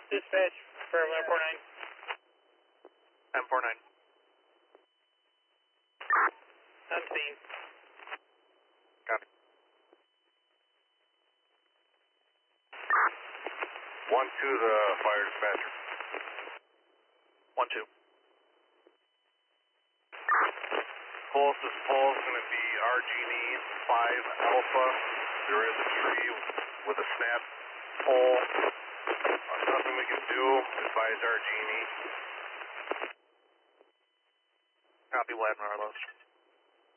Dispatch for 149. M49. Unseen. Copy. 1-2, the fire dispatcher. 1-2. Closest pole is going to be RG&E 5 Alpha. There is a tree with a snap pole. Nothing we can do. Advise RG&E. Copy, Wagner Arlos.